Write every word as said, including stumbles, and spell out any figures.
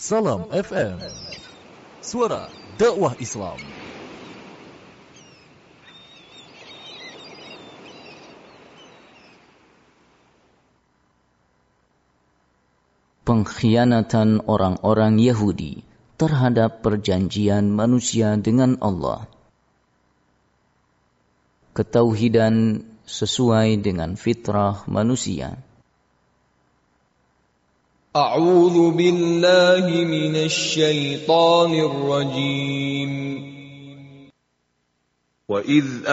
Salam F M, suara dakwah Islam. Pengkhianatan orang-orang Yahudi terhadap perjanjian manusia dengan Allah. Ketauhidan sesuai dengan fitrah manusia. A'udzu billahi minasy syaithanir rajim. Wa idz